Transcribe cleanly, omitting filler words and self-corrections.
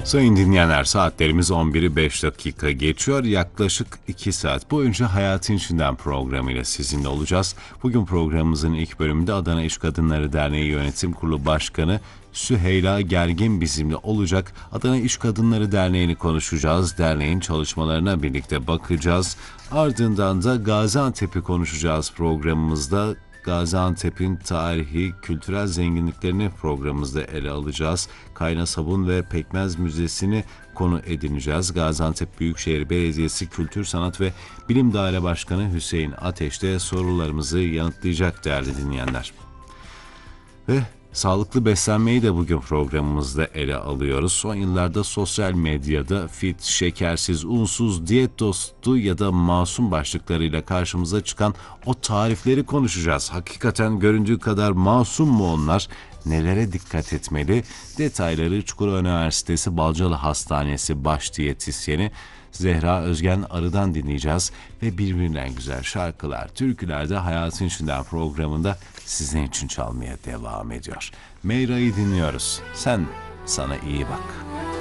Sayın dinleyenler, saatlerimiz 11'i 5 dakika geçiyor. Yaklaşık 2 saat boyunca Hayatın İçinden programıyla sizinle olacağız. Bugün programımızın ilk bölümünde Adana İş Kadınları Derneği Yönetim Kurulu Başkanı Süheyla Gergin bizimle olacak. Adana İş Kadınları Derneği'ni konuşacağız. Derneğin çalışmalarına birlikte bakacağız. Ardından da Gaziantep'i konuşacağız programımızda. Gaziantep'in tarihi, kültürel zenginliklerini programımızda ele alacağız. Kayna Sabun ve Pekmez Müzesi'ni konu edineceğiz. Gaziantep Büyükşehir Belediyesi Kültür Sanat ve Bilim Daire Başkanı Hüseyin Ateş de sorularımızı yanıtlayacak değerli dinleyenler. Ve sağlıklı beslenmeyi de bugün programımızda ele alıyoruz. Son yıllarda sosyal medyada fit, şekersiz, unsuz, diyet dostu ya da masum başlıklarıyla karşımıza çıkan o tarifleri konuşacağız. Hakikaten göründüğü kadar masum mu onlar? Nelere dikkat etmeli? Detayları Çukurova Üniversitesi Balcalı Hastanesi baş diyetisyeni Zehra Özgen Arı'dan dinleyeceğiz ve birbirinden güzel şarkılar, türküler de Hayatın İçinden programında sizin için çalmaya devam ediyor. Meyra'yı dinliyoruz. Sen sana iyi bak.